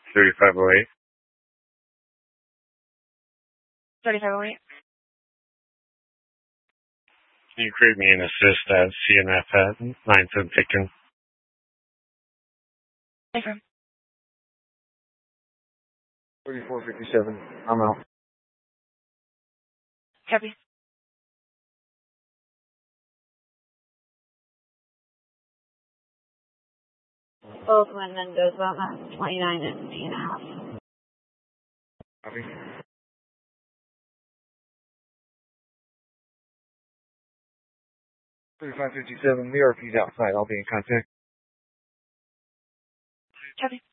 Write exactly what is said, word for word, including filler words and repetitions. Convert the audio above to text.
thirty-five oh eight. thirty-five oh eight. Can you create me an assist at C N F at ninth and Pitkin? Affirm. thirty-four fifty-seven. I'm out. Copy. Both Mendoza about twenty-nine and a half. Copy. thirty-five fifty-seven, the R P's outside. I'll be in contact. Copy.